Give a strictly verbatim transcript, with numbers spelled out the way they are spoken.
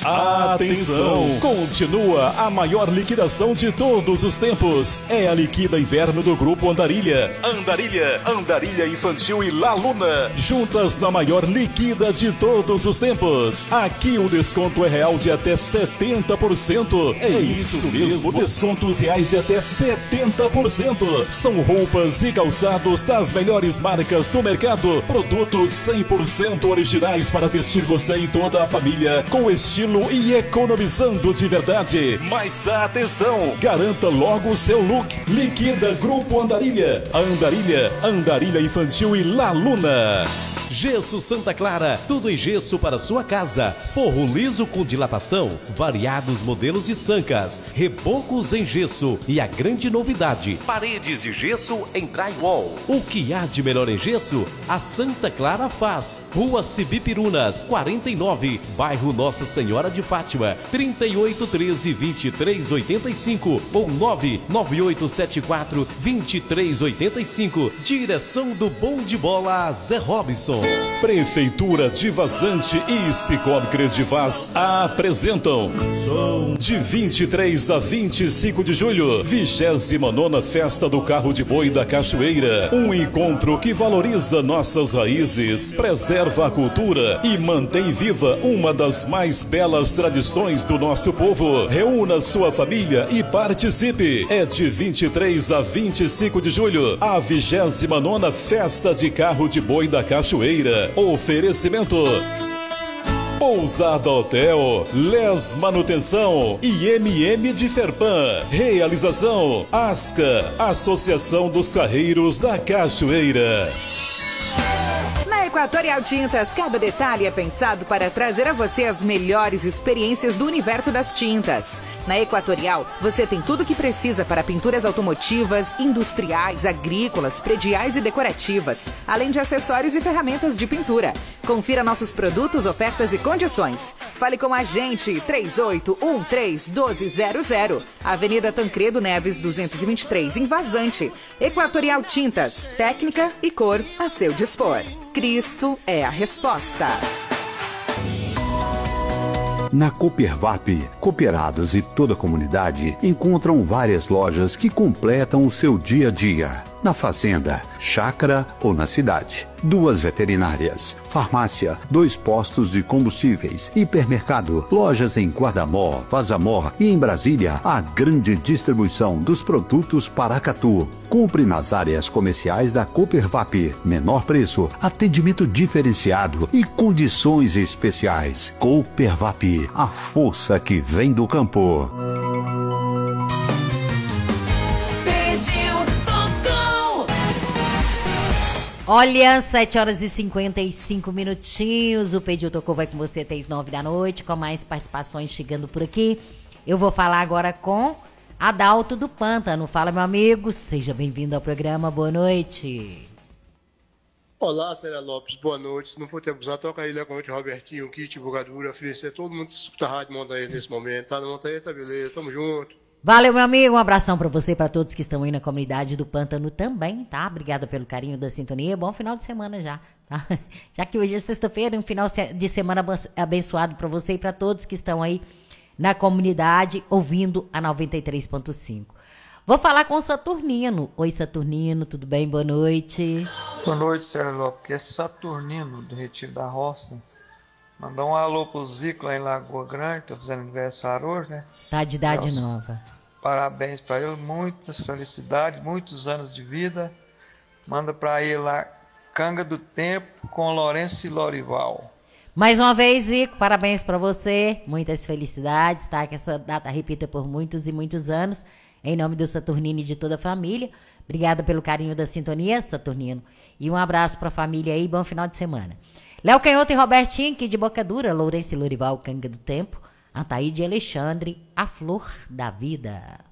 Atenção! Continua a maior liquidação de todos os tempos. É a Liquida Inverno do Grupo Andarilha. Andarilha, Andarilha Infantil e La Luna. Juntas na maior liquida de todos os tempos. Aqui o desconto é real de até setenta por cento. É isso mesmo, descontos reais de até setenta por cento. São roupas e calçados das melhores marcas do mercado. Produtos cem por cento originais para vestir você e toda a família com estilo e economizando de verdade. Mas atenção, garanta logo o seu look. Liquida Grupo Andarilha. Andarilha, Andarilha Infantil e La Luna. Gesso Santa Clara, tudo em gesso para sua casa. Forro liso com dilatação, variados modelos de sancas, rebocos em gesso e a grande novidade, paredes de gesso em drywall. O que há de melhor em gesso, a Santa Clara faz. Rua Cibipirunas, quarenta e nove, bairro Nossa Senhora de Fátima, trinta e oito, treze, vinte e três, oitenta e cinco ou nove nove oito sete quatro, vinte e três oitenta e cinco. Direção do Bom de Bola, Zé Robson. Prefeitura de Vazante e Cicobi Credivaz apresentam de vinte e três a vinte e cinco de julho, vigésima nona Festa do Carro de Boi da Cachoeira. Um encontro que valoriza nossas raízes, preserva a cultura e mantém viva uma das mais belas tradições do nosso povo. Reúna sua família e participe. É de vinte e três a vinte e cinco de julho, a vigésima nona Festa de Carro de Boi da Cachoeira. Oferecimento Pousada Hotel, Les Manutenção e M M de Ferpan. Realização Asca, Associação dos Carreiros da Cachoeira. Na Equatorial Tintas, cada detalhe é pensado para trazer a você as melhores experiências do universo das tintas. Na Equatorial, você tem tudo o que precisa para pinturas automotivas, industriais, agrícolas, prediais e decorativas, além de acessórios e ferramentas de pintura. Confira nossos produtos, ofertas e condições. Fale com a gente, três oito um três, um dois zero zero, Avenida Tancredo Neves, duzentos e vinte e três, em Vazante. Equatorial Tintas, técnica e cor a seu dispor. Cristo é a resposta. Na Coopervap, cooperados e toda a comunidade encontram várias lojas que completam o seu dia a dia. Na fazenda, chácara ou na cidade. Duas veterinárias, farmácia, dois postos de combustíveis, hipermercado, lojas em Guardamó, Vazamó e em Brasília, a grande distribuição dos produtos Paracatu. Compre nas áreas comerciais da Coopervap. Menor preço, atendimento diferenciado e condições especiais. Coopervap, a força que vem do campo. Olha, sete horas e cinquenta e cinco minutinhos, o Pediu Tocou vai com você até as nove da noite, com mais participações chegando por aqui. Eu vou falar agora com Adalto do Pântano. Fala, meu amigo, seja bem-vindo ao programa, boa noite. Olá, Célia Lopes, boa noite. Se não for te abusar, toca aí, com o Robertinho, Kit, Bugadura, oferecer todo mundo que escuta a Rádio Montanha nesse momento, tá? Na Montanha, tá beleza, tamo junto. Valeu, meu amigo, um abração pra você e pra todos que estão aí na comunidade do Pântano também, tá? Obrigada pelo carinho da sintonia, bom final de semana já, tá? Já que hoje é sexta-feira, um final de semana abençoado pra você e pra todos que estão aí na comunidade ouvindo a noventa e três ponto cinco. Vou falar com o Saturnino. Oi, Saturnino, tudo bem? Boa noite. Boa noite, Célia Lopes, que é Saturnino do Retiro da Roça. Mandar um alô pro Zico lá em Lagoa Grande, tô fazendo aniversário hoje, né? Tá de idade Então, nova. Parabéns para ele, muitas felicidades, muitos anos de vida. Manda para ele lá Canga do Tempo com Lourenço e Lorival. Mais uma vez, Zico, parabéns para você, muitas felicidades, tá? Que essa data repita por muitos e muitos anos, em nome do Saturnino e de toda a família. Obrigada pelo carinho da sintonia, Saturnino. E um abraço para a família aí, bom final de semana. Léo Canhoto e Robertinho, aqui de Boca Dura, Lourenço e Lorival, Canga do Tempo. Ataíde e Alexandre, a flor da vida.